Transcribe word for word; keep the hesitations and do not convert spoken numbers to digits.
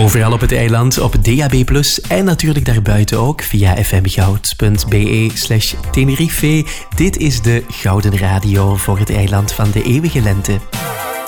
Overal op het eiland, op D A B plus, en natuurlijk daarbuiten ook via f m goud punt b e slash Tenerife. Dit is de Gouden Radio voor het eiland van de eeuwige lente.